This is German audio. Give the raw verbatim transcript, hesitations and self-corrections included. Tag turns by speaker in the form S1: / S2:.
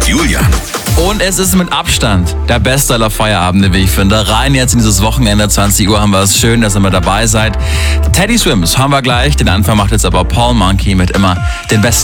S1: Julian.
S2: Und es ist mit Abstand der beste aller Feierabende, wie ich finde. Rein jetzt in dieses Wochenende, zwanzig Uhr, haben wir es schön, dass ihr mit dabei seid. Teddy Swims haben wir gleich. Den Anfang macht jetzt aber Paul Monkey mit immer den besten